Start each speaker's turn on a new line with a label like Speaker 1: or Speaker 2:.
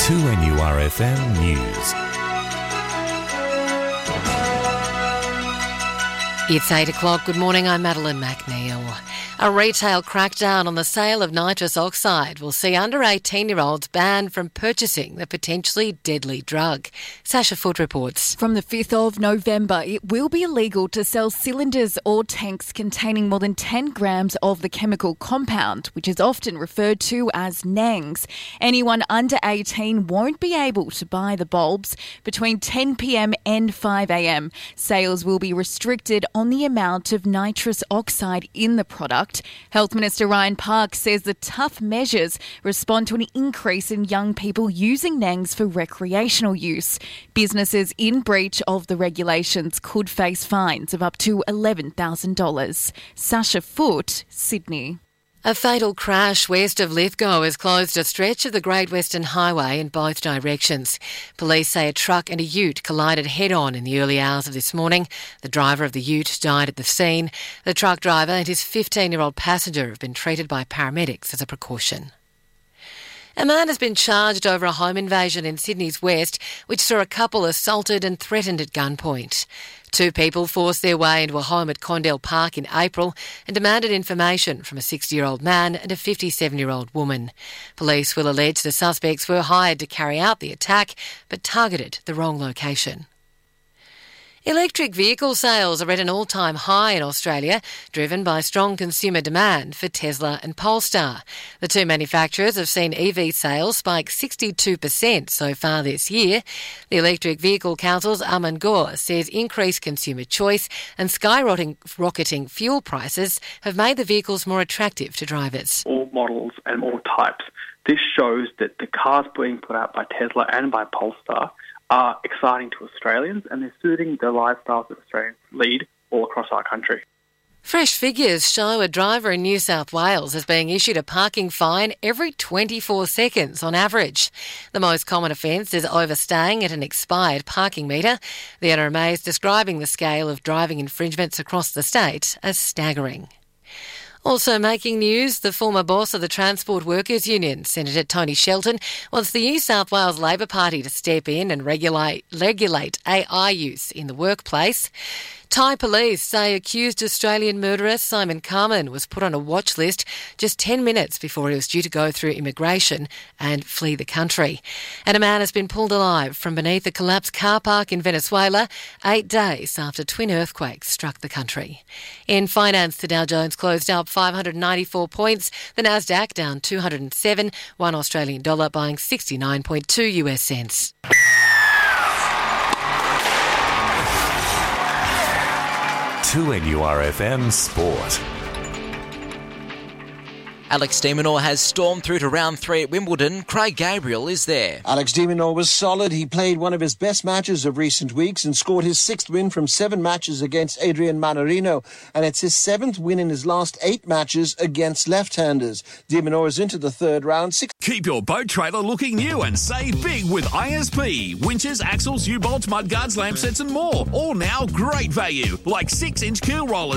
Speaker 1: 2NURFM News.
Speaker 2: It's 8 o'clock. Good morning, I'm Madeline McNeil. A retail crackdown on the sale of nitrous oxide will see under 18-year-olds banned from purchasing the potentially deadly drug. Sasha Foote reports.
Speaker 3: From the 5th of November, it will be illegal to sell cylinders or tanks containing more than 10 grams of the chemical compound, which is often referred to as NANGs. Anyone under 18 won't be able to buy the bulbs between 10 p.m. and 5 a.m. Sales will be restricted on the amount of nitrous oxide in the product. Health Minister Ryan Park says the tough measures respond to an increase in young people using NANGs for recreational use. Businesses in breach of the regulations could face fines of up to $11,000. Sasha Foote, Sydney.
Speaker 2: A fatal crash west of Lithgow has closed a stretch of the Great Western Highway in both directions. Police say a truck and a ute collided head-on in the early hours of this morning. The driver of the ute died at the scene. The truck driver and his 15-year-old passenger have been treated by paramedics as a precaution. A man has been charged over a home invasion in Sydney's west, which saw a couple assaulted and threatened at gunpoint. Two people forced their way into a home at Condell Park in April and demanded information from a 60-year-old man and a 57-year-old woman. Police will allege the suspects were hired to carry out the attack but targeted the wrong location. Electric vehicle sales are at an all-time high in Australia, driven by strong consumer demand for Tesla and Polestar. The two manufacturers have seen EV sales spike 62% so far this year. The Electric Vehicle Council's Aman Gore says increased consumer choice and skyrocketing fuel prices have made the vehicles more attractive to drivers.
Speaker 4: All models and all types. This shows that the cars being put out by Tesla and by Polestar are exciting to Australians, and they're suiting the lifestyles that Australians lead all across our country.
Speaker 2: Fresh figures show a driver in New South Wales is being issued a parking fine every 24 seconds on average. The most common offence is overstaying at an expired parking metre. The NRMA is describing the scale of driving infringements across the state as staggering. Also making news, the former boss of the Transport Workers Union, Senator Tony Shelton, wants the New South Wales Labor Party to step in and regulate AI use in the workplace. Thai police say accused Australian murderer Simon Carman was put on a watch list just 10 minutes before he was due to go through immigration and flee the country. And a man has been pulled alive from beneath a collapsed car park in Venezuela 8 days after twin earthquakes struck the country. In finance, the Dow Jones closed up 594 points, the Nasdaq down 207, one Australian dollar buying 69.2 US cents.
Speaker 1: To NURFM Sport.
Speaker 5: Alex de Minaur has stormed through to round 3 at Wimbledon. Craig Gabriel is there.
Speaker 6: Alex de Minaur was solid. He played one of his best matches of recent weeks and scored his 6th win from 7 matches against Adrian Manarino. And it's his 7th win in his last 8 matches against left-handers. De Minaur is into the 3rd round.
Speaker 7: Keep your boat trailer looking new and save big with ISP. Winches, axles, U-bolts, mudguards, lamp sets and more. All now great value, like 6-inch keel rollers.